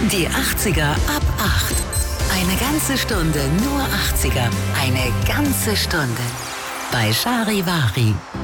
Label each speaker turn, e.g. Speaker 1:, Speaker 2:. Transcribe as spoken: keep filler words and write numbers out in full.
Speaker 1: Die achtziger ab acht. Eine ganze Stunde nur achtziger. Eine ganze Stunde. Bei Charivari.